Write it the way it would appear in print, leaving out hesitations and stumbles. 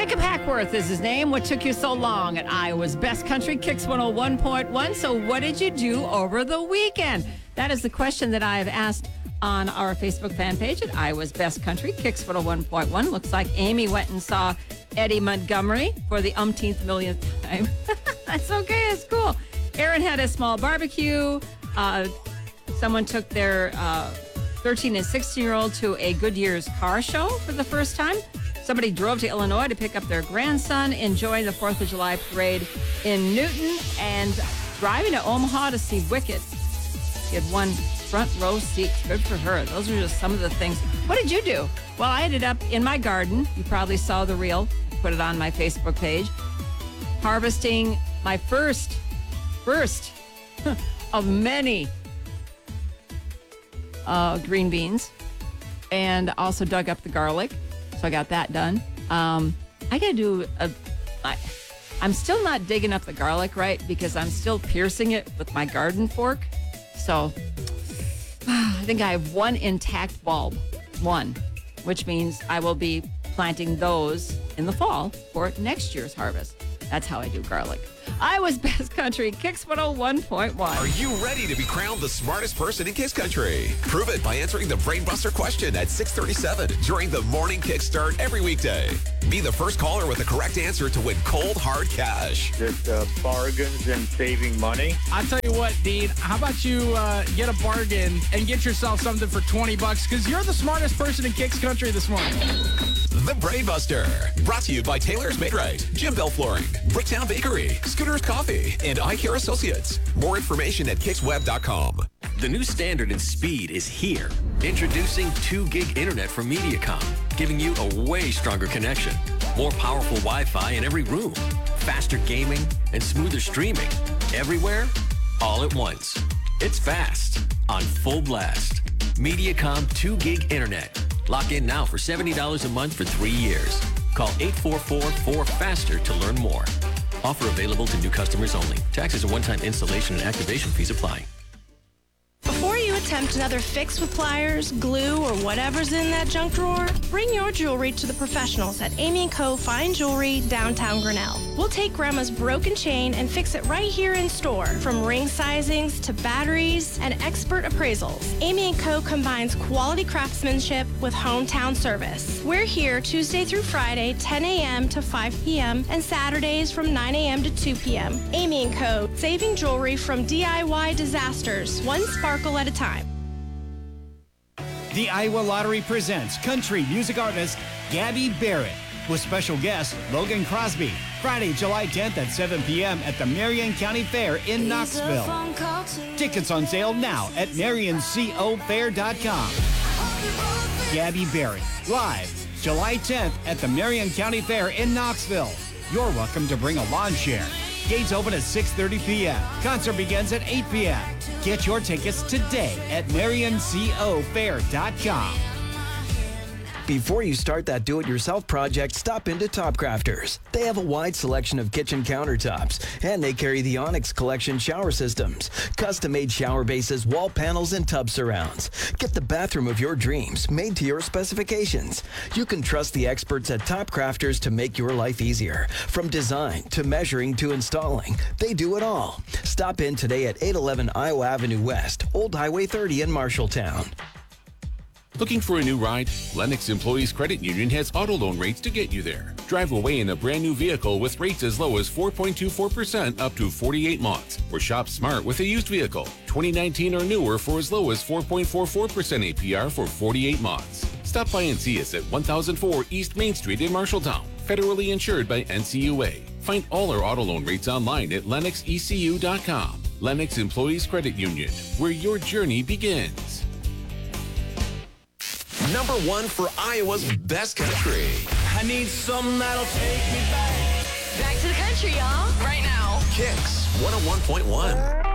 Jacob Hackworth is his name. What took you so long at Iowa's Best Country Kicks 101.1? So what did you do over the weekend? That is the question that I have asked on our Facebook fan page at Iowa's Best Country Kicks 101.1. Looks like Amy went and saw Eddie Montgomery for the umpteenth millionth time. That's okay. It's cool. Aaron had a small barbecue. Someone took their 13 and 16-year-old to a Goodyear's car show for the first time. Somebody drove to Illinois to pick up their grandson, enjoying the 4th of July parade in Newton, and driving to Omaha to see Wicked. She had one front row seat. Good for her. Those are just some of the things. What did you do? Well, I ended up in my garden. You probably saw the reel. Put it on my Facebook page. Harvesting my first of many green beans, and also dug up the garlic. So I got that done. I got to do I'm still not digging up the garlic right because I'm still piercing it with my garden fork. So I think I have one intact bulb, which means I will be planting those in the fall for next year's harvest. That's how I do garlic. Iowa's Best Country, Kicks 101.1. Are you ready to be crowned the smartest person in Kicks Country? Prove it by answering the Brainbuster question at 6:37 during the Morning Kickstart every weekday. Be the first caller with the correct answer to win cold, hard cash. Just bargains and saving money. I'll tell you what, Dean. How about you get a bargain and get yourself something for $20? Because you're the smartest person in Kicks Country this morning. The Brainbuster. Brought to you by Taylor's Made Right, Jim Bell Flooring, Bricktown Bakery, Scooter's Coffee, and Eye Care Associates. More information at kicksweb.com. The new standard in speed is here. Introducing 2 gig internet from Mediacom, giving you a way stronger connection. More powerful Wi-Fi in every room. Faster gaming and smoother streaming. Everywhere, all at once. It's fast, on full blast. Mediacom 2 gig internet. Lock in now for $70 a month for 3 years. Call 844-4FASTER to learn more. Offer available to new customers only. Taxes and one-time installation and activation fees apply. Before you attempt another fix with pliers, glue, or whatever's in that junk drawer, bring your jewelry to the professionals at Amy & Co. Fine Jewelry, downtown Grinnell. We'll take Grandma's broken chain and fix it right here in store. From ring sizings to batteries and expert appraisals, Amy & Co. combines quality craftsmanship with hometown service. We're here Tuesday through Friday, 10 a.m. to 5 p.m. and Saturdays from 9 a.m. to 2 p.m. Amy & Co. Saving jewelry from DIY disasters, one sparkle at a time. The Iowa Lottery presents country music artist Gabby Barrett with special guest Logan Crosby. Friday, July 10th at 7 p.m. at the Marion County Fair in Knoxville. Tickets on sale now at MarionCOFair.com. Gabby Barrett, live July 10th at the Marion County Fair in Knoxville. You're welcome to bring a lawn chair. Gates open at 6:30 p.m. Concert begins at 8 p.m. Get your tickets today at MarionCOFair.com. Before you start that do-it-yourself project, stop into Top Crafters. They have a wide selection of kitchen countertops, and they carry the Onyx Collection shower systems, custom-made shower bases, wall panels, and tub surrounds. Get the bathroom of your dreams, made to your specifications. You can trust the experts at Top Crafters to make your life easier. From design to measuring to installing, they do it all. Stop in today at 811 Iowa Avenue West, Old Highway 30 in Marshalltown. Looking for a new ride? Lennox Employees Credit Union has auto loan rates to get you there. Drive away in a brand new vehicle with rates as low as 4.24% up to 48 months. Or shop smart with a used vehicle, 2019 or newer, for as low as 4.44% APR for 48 months. Stop by and see us at 1004 East Main Street in Marshalltown. Federally insured by NCUA. Find all our auto loan rates online at lennoxecu.com. Lennox Employees Credit Union, where your journey begins. Number 1 for Iowa's Best Country. I need something that'll take me back. Back to the country, y'all. Right now. Kicks 101.1.